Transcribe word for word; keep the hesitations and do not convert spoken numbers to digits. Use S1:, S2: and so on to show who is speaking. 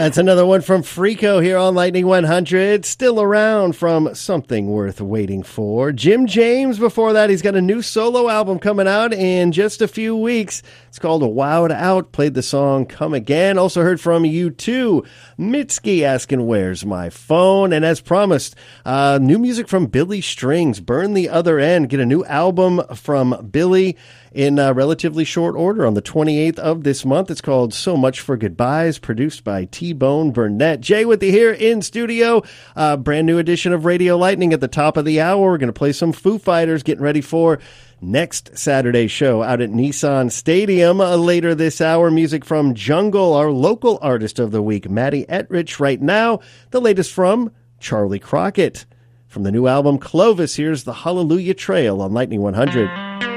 S1: That's another one from Freako here on Lightning one hundred. Still around from Something Worth Waiting For. Jim James, before that, he's got a new solo album coming out in just a few weeks. It's called Wowed Out. Played the song Come Again. Also heard from U two. Mitski asking, where's my phone? And as promised, uh, new music from Billy Strings. Burn the Other End. Get a new album from Billy in uh, relatively short order on the twenty-eighth of this month. It's called So Much for Goodbyes, produced by T-Bone Burnett. Jay with you here in studio. Uh, brand new edition of Radio Lightning at the top of the hour. We're going to play some Foo Fighters, getting ready for next Saturday's show out at Nissan Stadium. Uh, later this hour, music from Jungle, our local artist of the week, Maddie Etrich. Right now, the latest from Charlie Crockett. From the new album Clovis, here's the Hallelujah Trail on Lightning one hundred.